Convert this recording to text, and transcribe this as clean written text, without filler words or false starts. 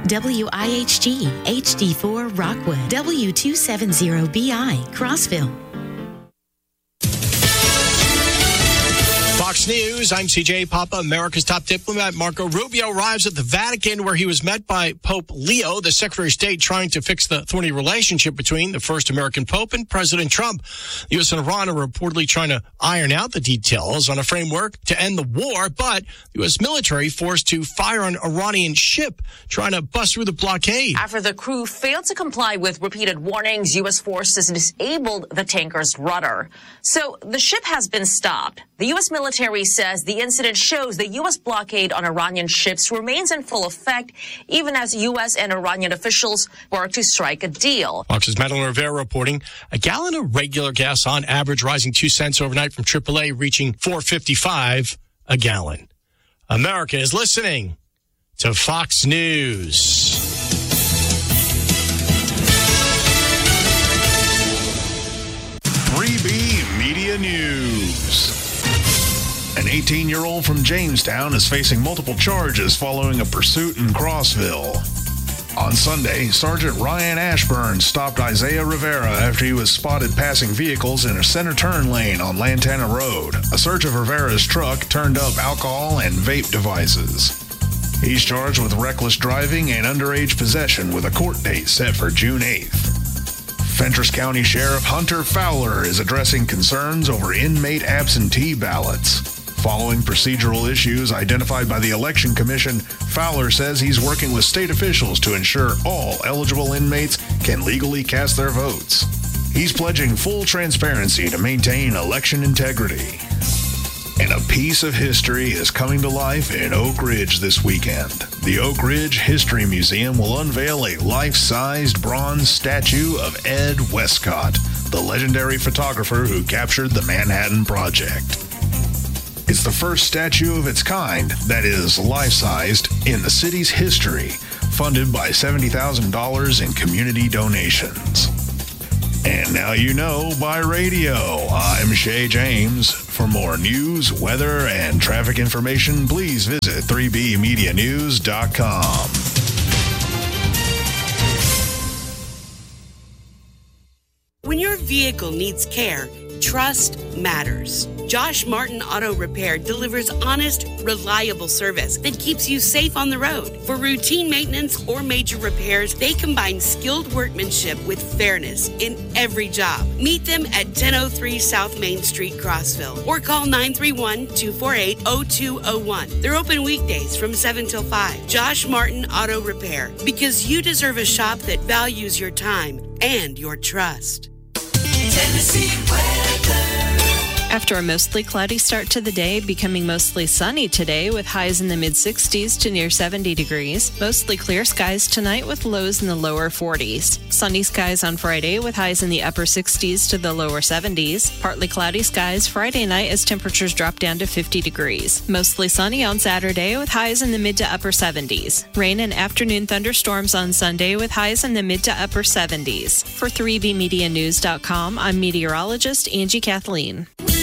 WIHG HD4 Rockwood, W270BI Crossville. Fox News, I'm CJ Papa. America's top diplomat Marco Rubio arrives at the Vatican, where he was met by Pope Leo, the Secretary of State, trying to fix the thorny relationship between the first American Pope and President Trump. The U.S. and Iran are reportedly trying to iron out the details on a framework to end the war, but the U.S. military forced to fire an Iranian ship trying to bust through the blockade. After the crew failed to comply with repeated warnings, U.S. forces disabled the tanker's rudder. So the ship has been stopped. The U.S. military says the incident shows the U.S. blockade on Iranian ships remains in full effect, even as U.S. and Iranian officials work to strike a deal. Fox's Madeline Rivera reporting a gallon of regular gas on average rising 2 cents overnight from AAA, reaching $4.55 a gallon. America is listening to Fox News. Media News. An 18-year-old from Jamestown is facing multiple charges following a pursuit in Crossville. On Sunday, Sergeant Ryan Ashburn stopped Isaiah Rivera after he was spotted passing vehicles in a center turn lane on Lantana Road. A search of Rivera's truck turned up alcohol and vape devices. He's charged with reckless driving and underage possession with a court date set for June 8th. Fentress County Sheriff Hunter Fowler is addressing concerns over inmate absentee ballots. Following procedural issues identified by the Election Commission, Fowler says he's working with state officials to ensure all eligible inmates can legally cast their votes. He's pledging full transparency to maintain election integrity. And a piece of history is coming to life in Oak Ridge this weekend. The Oak Ridge History Museum will unveil a life-sized bronze statue of Ed Westcott, the legendary photographer who captured the Manhattan Project. It's the first statue of its kind that is life-sized in the city's history, funded by $70,000 in community donations. And now you know by radio. I'm Shay James. For more news, weather, and traffic information, please visit 3bmedianews.com. When your vehicle needs care, trust matters. Josh Martin Auto Repair delivers honest, reliable service that keeps you safe on the road. For routine maintenance or major repairs, they combine skilled workmanship with fairness in every job. Meet them at 1003 South Main Street, Crossville, or call 931-248-0201. They're open weekdays from 7 till 5. Josh Martin Auto Repair, because you deserve a shop that values your time and your trust. Tennessee weather. After a mostly cloudy start to the day, becoming mostly sunny today with highs in the mid-60s to near 70 degrees. Mostly clear skies tonight with lows in the lower 40s. Sunny skies on Friday with highs in the upper 60s to the lower 70s. Partly cloudy skies Friday night as temperatures drop down to 50 degrees. Mostly sunny on Saturday with highs in the mid to upper 70s. Rain and afternoon thunderstorms on Sunday with highs in the mid to upper 70s. For 3bmedianews.com, I'm meteorologist Angie Kathleen.